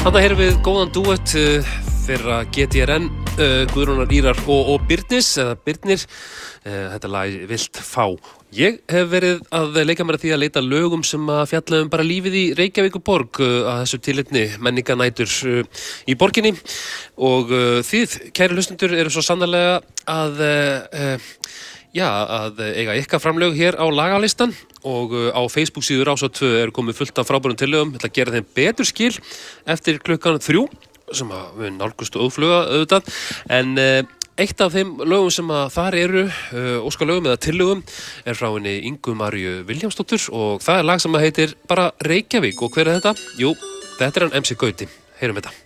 Þarna heyrum við góðan dúett fyrir GTRN, Guðrúnar Ýrar og Birnis, eða Birnir. Þetta lag Vilt fá. Ég hef verið að leika mér að því að leita lögum sem að fjalla bara lífið í Reykjavíkurborg að þessu tilefni menninganætur í borginni. Og þið, kæri hlustendur, eru svo sannarlega að eiga ykkar framlög hér á lagalistan og á Facebook síðu Rás 2 komið fullt af frábærum tillögum. Þetta gera þeim betur skil eftir klukkan 3 sem að við nálgustu óðfluga auðvitað, en eitt af þeim lögum sem að þar eru óskalögum eða tillögum frá henni Ingu Maríu Vilhjálmsdóttur og það lag sem að heitir bara Reykjavík. Og hver þetta? Jú, þetta hann MC Gauti. Heyrum þetta.